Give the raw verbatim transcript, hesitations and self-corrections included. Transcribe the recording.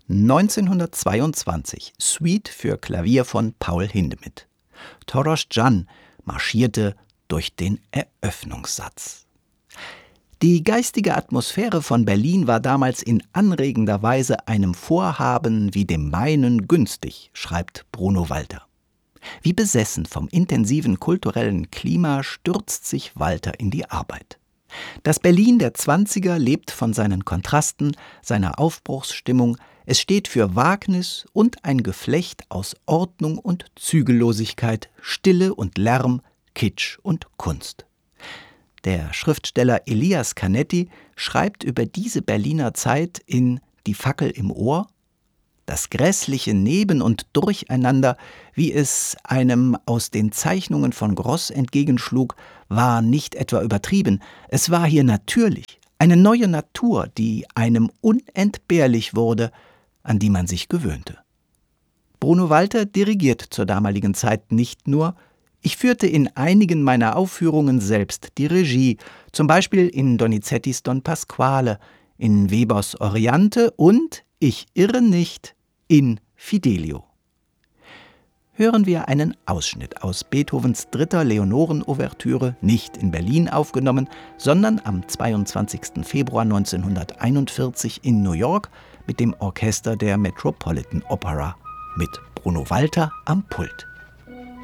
neunzehnhundertzweiundzwanzig, Suite für Klavier von Paul Hindemith. Toros Jan marschierte durch den Eröffnungssatz. Die geistige Atmosphäre von Berlin war damals in anregender Weise einem Vorhaben wie dem meinen günstig, schreibt Bruno Walter. Wie besessen vom intensiven kulturellen Klima stürzt sich Walter in die Arbeit. Das Berlin der Zwanziger lebt von seinen Kontrasten, seiner Aufbruchsstimmung. Es steht für Wagnis und ein Geflecht aus Ordnung und Zügellosigkeit, Stille und Lärm, Kitsch und Kunst. Der Schriftsteller Elias Canetti schreibt über diese Berliner Zeit in Die Fackel im Ohr: Das grässliche Neben- und Durcheinander, wie es einem aus den Zeichnungen von Gross entgegenschlug, war nicht etwa übertrieben. Es war hier natürlich, eine neue Natur, die einem unentbehrlich wurde, an die man sich gewöhnte. Bruno Walter dirigiert zur damaligen Zeit nicht nur. Ich führte in einigen meiner Aufführungen selbst die Regie, zum Beispiel in Donizettis Don Pasquale, in Webers Oriante und, ich irre nicht, in Fidelio. Hören wir einen Ausschnitt aus Beethovens dritter Leonoren-Ouvertüre, nicht in Berlin aufgenommen, sondern am zweiundzwanzigsten Februar neunzehnhunderteinundvierzig in New York mit dem Orchester der Metropolitan Opera, mit Bruno Walter am Pult.